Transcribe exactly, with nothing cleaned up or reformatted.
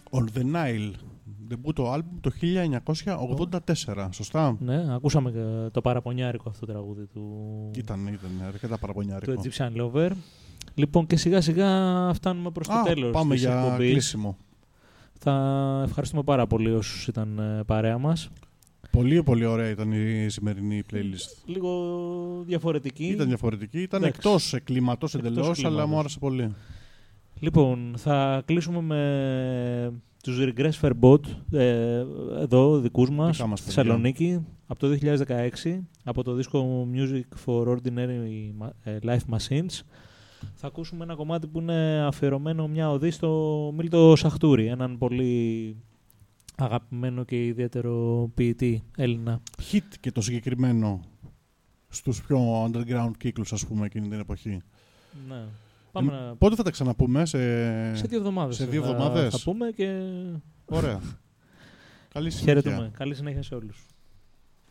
On the Nile. Ντεμπούτο άλμπουμ το χίλια εννιακόσια ογδόντα τέσσερα, σωστά. Ναι, ακούσαμε και το παραπονιάρικο αυτό το τραγούδι του. Ήταν, ήταν αρκετά παραπονιάρικο. Του Egyptian Lover. Λοιπόν, και σιγά σιγά φτάνουμε προς το Α, τέλος. Πάμε της για εκπομπής. κλείσιμο. Θα ευχαριστούμε πάρα πολύ όσους ήταν παρέα μας. Πολύ πολύ ωραία ήταν η σημερινή playlist. Λίγο διαφορετική. Ήταν διαφορετική, ήταν Εντάξει. εκτός κλίματος εντελώς, κλίματος. αλλά μου άρεσε πολύ. Λοιπόν, θα κλείσουμε με τους Regress Fairboat, ε, εδώ δικούς μας, μας, στη Θεσσαλονίκη, από το δύο χιλιάδες δεκαέξι, από το δίσκο Music for Ordinary Life Machines. Θα ακούσουμε ένα κομμάτι που είναι αφιερωμένο μια οδή στο Μίλτο Σαχτούρη, έναν πολύ αγαπημένο και ιδιαίτερο ποιητή Έλληνα. Hit και το συγκεκριμένο στους πιο underground κύκλους, ας πούμε, εκείνη την εποχή. Ναι. Πάμε ε, να... Πότε θα τα ξαναπούμε, σε, σε δύο εβδομάδες. σε δύο θα, εβδομάδες. θα πούμε και... Ωραία. Καλή συνέχεια. Χαιρετούμε. Καλή συνέχεια σε όλους.